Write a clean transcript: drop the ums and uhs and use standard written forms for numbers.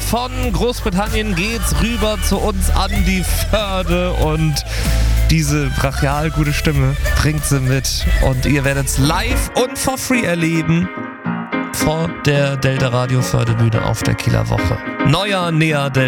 von Großbritannien geht's rüber zu uns an die Förde und diese brachial gute Stimme bringt sie mit und ihr werdet es live und for free erleben vor der Delta Radio Fördebühne auf der Kieler Woche. Neuer Nea Delta.